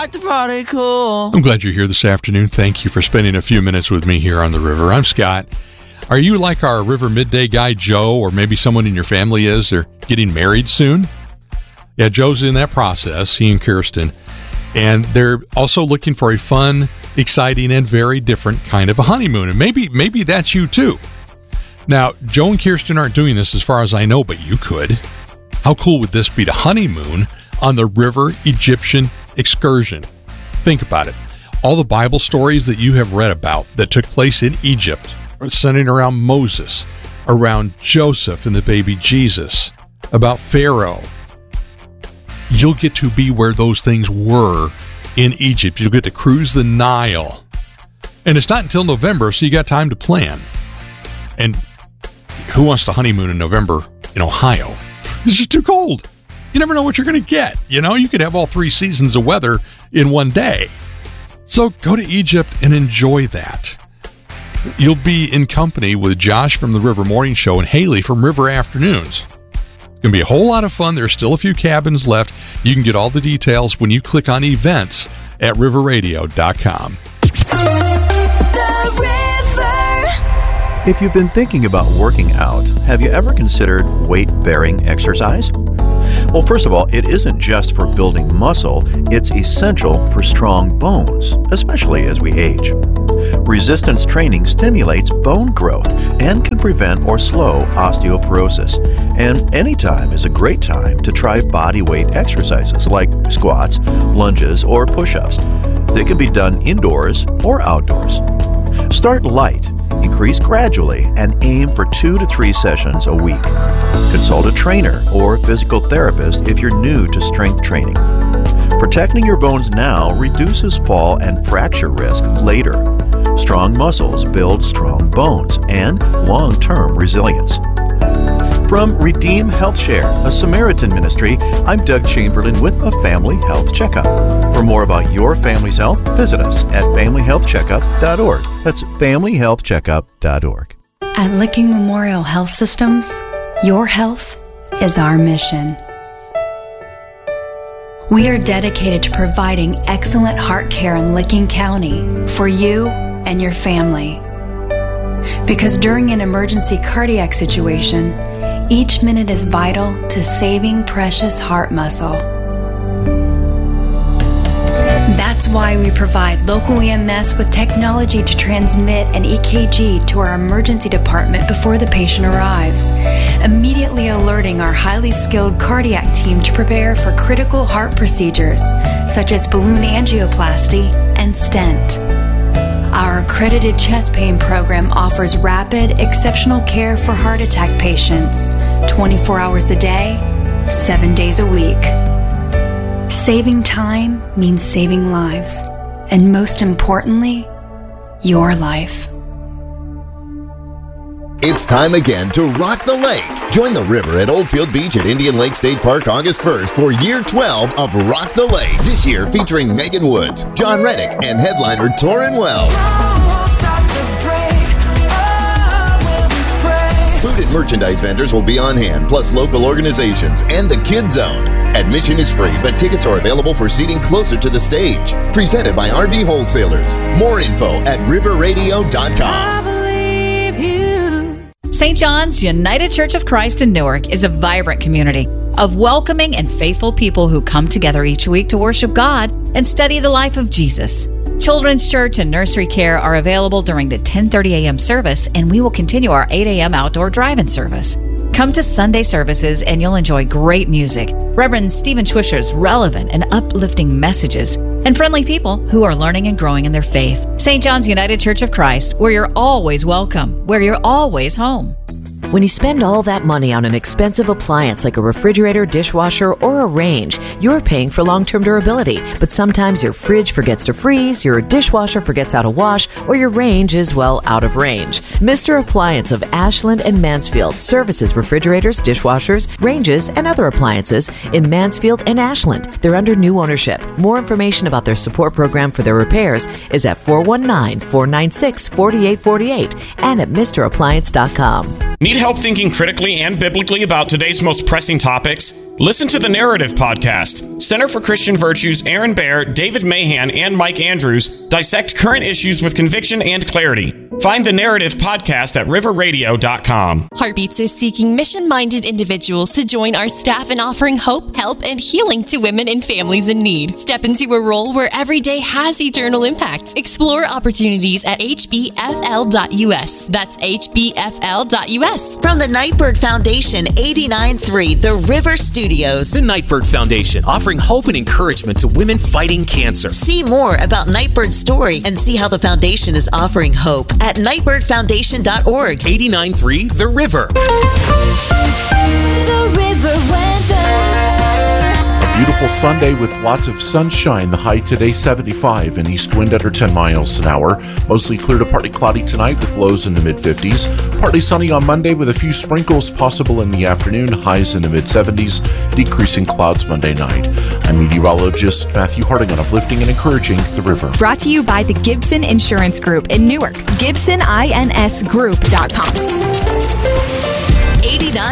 like to party cool. I'm glad you're here this afternoon. Thank you for spending a few minutes with me here on the river. I'm Scott. Are you like our River Midday guy, Joe, or maybe someone in your family is? They're getting married soon? Yeah, Joe's in that process, he and Kirsten. And they're also looking for a fun, exciting, and very different kind of a honeymoon. And maybe that's you too. Now, Joe and Kirsten aren't doing this as far as I know, but you could. How cool would this be to honeymoon on the River Egyptian excursion? Think about it. All the Bible stories that you have read about that took place in Egypt, centering around Moses, around Joseph and the baby Jesus, about Pharaoh. You'll get to be where those things were in Egypt. You'll get to cruise the Nile. And it's not until November, so you got time to plan. And who wants to honeymoon in November in Ohio? It's just too cold. You never know what you're going to get. You know, you could have all 3 seasons of weather in one day. So go to Egypt and enjoy that. You'll be in company with Josh from the River Morning Show and Haley from River Afternoons. It's going to be a whole lot of fun. There's still a few cabins left. You can get all the details when you click on events at riverradio.com. If you've been thinking about working out, have you ever considered weight-bearing exercise? Well, first of all, it isn't just for building muscle, it's essential for strong bones, especially as we age. Resistance training stimulates bone growth and can prevent or slow osteoporosis. And anytime is a great time to try body weight exercises like squats, lunges, or push-ups. They can be done indoors or outdoors. Start light, increase gradually, and aim for 2 to 3 sessions a week. Consult a trainer or physical therapist if you're new to strength training. Protecting your bones now reduces fall and fracture risk later. Strong muscles build strong bones and long-term resilience. From Redeem Health Share, a Samaritan ministry, I'm Doug Chamberlain with a Family Health Checkup. For more about your family's health, visit us at familyhealthcheckup.org. That's familyhealthcheckup.org. At Licking Memorial Health Systems, your health is our mission. We are dedicated to providing excellent heart care in Licking County for you and your family. Because during an emergency cardiac situation, each minute is vital to saving precious heart muscle. That's why we provide local EMS with technology to transmit an EKG to our emergency department before the patient arrives, immediately alerting our highly skilled cardiac team to prepare for critical heart procedures, such as balloon angioplasty and stent. Our accredited chest pain program offers rapid, exceptional care for heart attack patients, 24 hours a day, 7 days a week. Saving time means saving lives, and most importantly, your life. It's time again to rock the lake. Join the river at Oldfield Beach at Indian Lake State Park August 1st for year 12 of Rock the Lake. This year featuring Megan Woods, John Reddick, and headliner Torrin Wells. Food and merchandise vendors will be on hand, plus local organizations and the Kid Zone. Admission is free, but tickets are available for seating closer to the stage. Presented by RV Wholesalers. More info at riverradio.com. St. John's United Church of Christ in Newark is a vibrant community of welcoming and faithful people who come together each week to worship God and study the life of Jesus. Children's church and nursery care are available during the 10:30 a.m. service, and we will continue our 8 a.m. outdoor drive-in service. Come to Sunday services and you'll enjoy great music, Reverend Stephen Schwischer's relevant and uplifting messages, and friendly people who are learning and growing in their faith. St. John's United Church of Christ, where you're always welcome, where you're always home. When you spend all that money on an expensive appliance like a refrigerator, dishwasher, or a range, you're paying for long-term durability. But sometimes your fridge forgets to freeze, your dishwasher forgets how to wash, or your range is, well, out of range. Mr. Appliance of Ashland and Mansfield services refrigerators, dishwashers, ranges, and other appliances in Mansfield and Ashland. They're under new ownership. More information about their support program for their repairs is at 419-496-4848 and at MrAppliance.com. Need help thinking critically and biblically about today's most pressing topics? Listen to the Narrative Podcast. Center for Christian Virtues, Aaron Baer, David Mahan, and Mike Andrews dissect current issues with conviction and clarity. Find the Narrative Podcast at riverradio.com. Heartbeats is seeking mission-minded individuals to join our staff in offering hope, help, and healing to women and families in need. Step into a role where every day has eternal impact. Explore opportunities at hbfl.us. That's hbfl.us. From the Nightbird Foundation, 89.3 The River Studios. The Nightbird Foundation, offering hope and encouragement to women fighting cancer. See more about Nightbird's story and see how the foundation is offering hope at nightbirdfoundation.org. 89.3 The River. The River Weather. Beautiful Sunday with lots of sunshine. The high today 75, and east wind under 10 miles an hour. Mostly clear to partly cloudy tonight with lows in the mid-50s. Partly sunny on Monday with a few sprinkles possible in the afternoon. Highs in the mid-70s. Decreasing clouds Monday night. I'm meteorologist Matthew Harding on Uplifting and Encouraging the River. Brought to you by the Gibson Insurance Group in Newark. GibsonInsGroup.com. 89